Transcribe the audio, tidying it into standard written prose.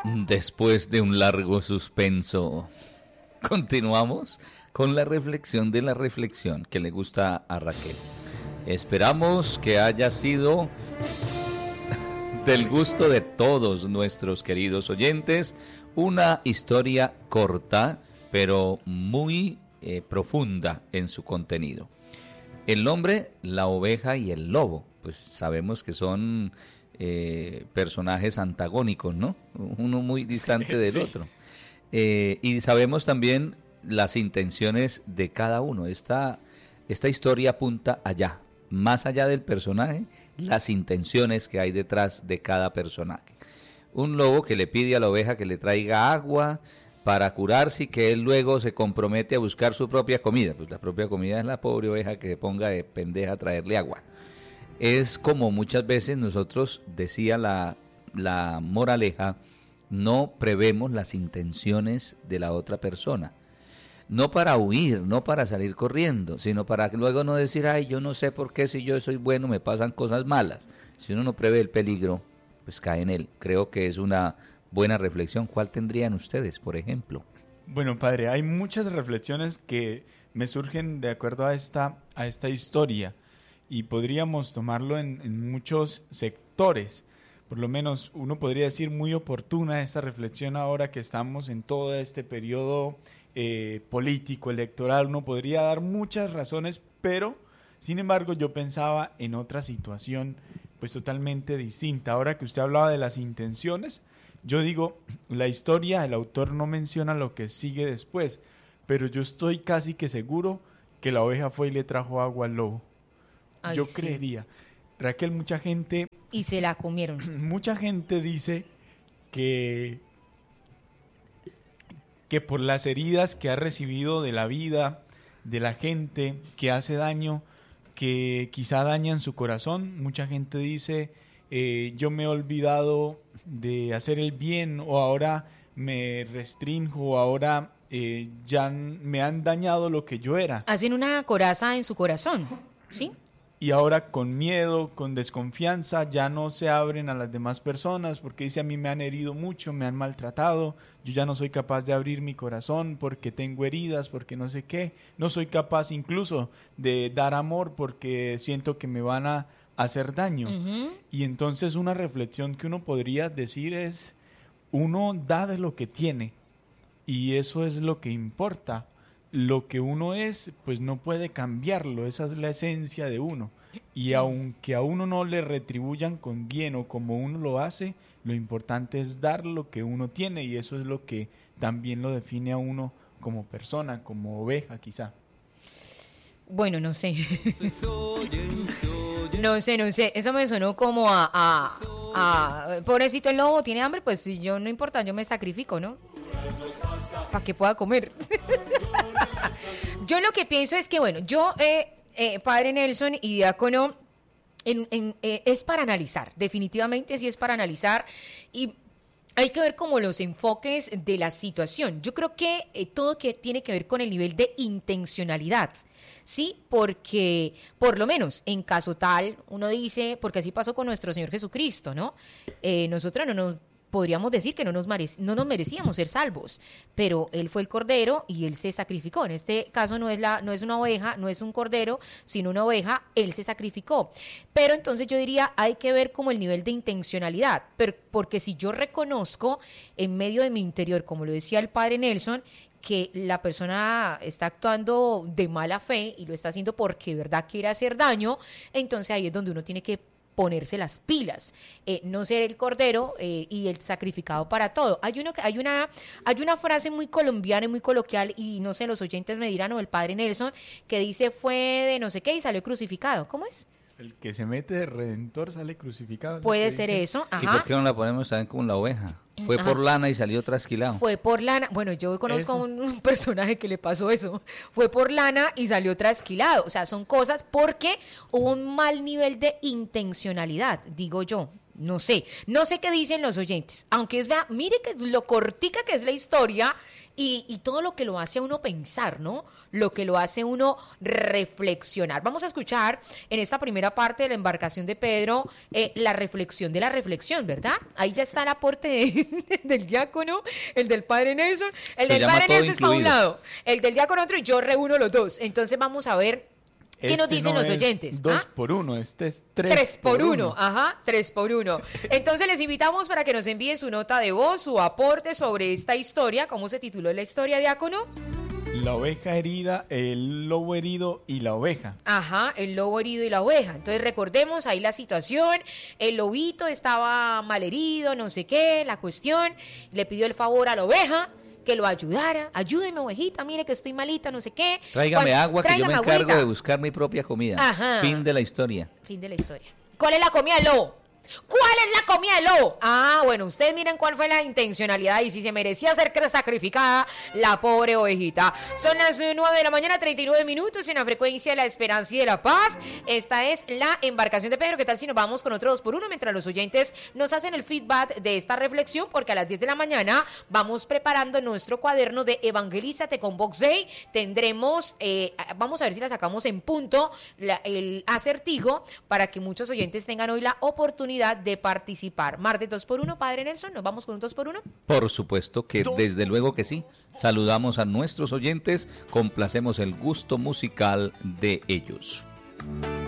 Después de un largo suspenso, continuamos con la reflexión de la reflexión que le gusta a Raquel. Esperamos que haya sido del gusto de todos nuestros queridos oyentes, una historia corta, pero muy profunda en su contenido. El hombre, la oveja y el lobo, pues sabemos que son personajes antagónicos, ¿no? Uno muy distante del otro. Y sabemos también las intenciones de cada uno. Esta historia apunta allá, más allá del personaje, las intenciones que hay detrás de cada personaje. Un lobo que le pide a la oveja que le traiga agua para curarse y que él luego se compromete a buscar su propia comida. Pues la propia comida es la pobre oveja que se ponga de pendeja a traerle agua. Es como muchas veces nosotros, decía la moraleja, no prevemos las intenciones de la otra persona. No para huir, no para salir corriendo, sino para luego no decir, ay, yo no sé por qué si yo soy bueno me pasan cosas malas. Si uno no prevé el peligro, pues cae en él. Creo que es una buena reflexión. ¿Cuál tendrían ustedes, por ejemplo? Bueno, padre, hay muchas reflexiones que me surgen de acuerdo a esta historia y podríamos tomarlo en muchos sectores. Por lo menos uno podría decir muy oportuna esta reflexión ahora que estamos en todo este periodo político, electoral. Uno podría dar muchas razones, pero sin embargo yo pensaba en otra situación pues totalmente distinta. Ahora que usted hablaba de las intenciones, yo digo, la historia, el autor no menciona lo que sigue después, pero yo estoy casi que seguro que la oveja fue y le trajo agua al lobo. Ay, yo sí. creería. Raquel, mucha gente... Y se la comieron. Mucha gente dice que por las heridas que ha recibido de la vida, de la gente, que hace daño, que quizá dañan su corazón. Mucha gente dice, yo me he olvidado de hacer el bien, o ahora me restrinjo, o ahora ya me han dañado lo que yo era. Hacen una coraza en su corazón, ¿sí? Y ahora con miedo, con desconfianza, ya no se abren a las demás personas porque dice, a mí me han herido mucho, me han maltratado, yo ya no soy capaz de abrir mi corazón porque tengo heridas, porque no sé qué, no soy capaz incluso de dar amor porque siento que me van a hacer daño. Uh-huh. Y entonces una reflexión que uno podría decir es, uno da de lo que tiene y eso es lo que importa. Lo que uno es, pues no puede cambiarlo, esa es la esencia de uno. Y aunque a uno no le retribuyan con bien o como uno lo hace, lo importante es dar lo que uno tiene y eso es lo que también lo define a uno como persona, como oveja quizá. Bueno, no sé. No sé. Eso me sonó como a pobrecito el lobo, tiene hambre, pues si yo no importa, yo me sacrifico, ¿no? Para que pueda comer. Yo lo que pienso es que, bueno, yo, padre Nelson y diácono, es para analizar, definitivamente sí es para analizar y hay que ver como los enfoques de la situación. Yo creo que todo que tiene que ver con el nivel de intencionalidad, ¿sí? Porque, por lo menos, en caso tal, uno dice, porque así pasó con nuestro Señor Jesucristo, ¿no? Nosotros no nos podríamos decir que no nos merecíamos ser salvos, pero Él fue el cordero y Él se sacrificó. En este caso no es una oveja, no es un cordero, sino una oveja, Él se sacrificó. Pero entonces yo diría, hay que ver como el nivel de intencionalidad, porque si yo reconozco en medio de mi interior, como lo decía el padre Nelson, que la persona está actuando de mala fe y lo está haciendo porque de verdad quiere hacer daño, entonces ahí es donde uno tiene que ponerse las pilas, no ser el cordero y el sacrificado para todo. Hay una frase muy colombiana y muy coloquial, y no sé, los oyentes me dirán, o el padre Nelson, que dice fue de no sé qué y salió crucificado. ¿Cómo es? El que se mete de redentor sale crucificado. Puede ser eso, ajá. ¿Y por qué no la ponemos también como la oveja? Fue Ajá. por lana y salió trasquilado. Fue por lana. Bueno, yo conozco a un personaje que le pasó eso. Fue por lana y salió trasquilado. O sea, son cosas porque hubo un mal nivel de intencionalidad, digo yo. No sé qué dicen los oyentes, aunque mire que lo cortica que es la historia y todo lo que lo hace a uno pensar, ¿no? Lo que lo hace uno reflexionar. Vamos a escuchar en esta primera parte de la embarcación de Pedro la reflexión de la reflexión, ¿verdad? Ahí ya está el aporte del diácono, el del padre Nelson. El del padre Nelson es para un lado, el del diácono otro y yo reúno los dos. Entonces vamos a ver ¿qué nos dicen los oyentes? 2 por 1, este es 3 por 1. Ajá, 3 por 1. Entonces les invitamos para que nos envíen su nota de voz, su aporte sobre esta historia. ¿Cómo se tituló la historia, diácono? La oveja herida, el lobo herido y la oveja. Ajá, el lobo herido y la oveja. Entonces recordemos ahí la situación. El lobito estaba mal herido, no sé qué, la cuestión. Le pidió el favor a la oveja que lo ayudara. Ayúdeme, ovejita, mire que estoy malita, no sé qué. Tráigame agua, que yo me encargo agüita de buscar mi propia comida. Ajá. Fin de la historia. Fin de la historia. ¿Cuál es la comida del lobo? ¿Cuál es la comida del lobo? Ah, bueno, ustedes miren cuál fue la intencionalidad y si se merecía ser sacrificada la pobre ovejita. Son las 9 de la mañana, 39 minutos en la frecuencia de la esperanza y de la paz. Esta es la embarcación de Pedro. ¿Qué tal si nos vamos con otro 2 por 1 mientras los oyentes nos hacen el feedback de esta reflexión? Porque a las 10 de la mañana vamos preparando nuestro cuaderno de Evangelízate con Vox Day. Tendremos, vamos a ver si la sacamos en punto, el acertijo para que muchos oyentes tengan hoy la oportunidad de participar. Martes 2 por 1, Padre Nelson, ¿nos vamos con un 2 por 1? Por supuesto que desde luego que sí. Saludamos a nuestros oyentes, complacemos el gusto musical de ellos.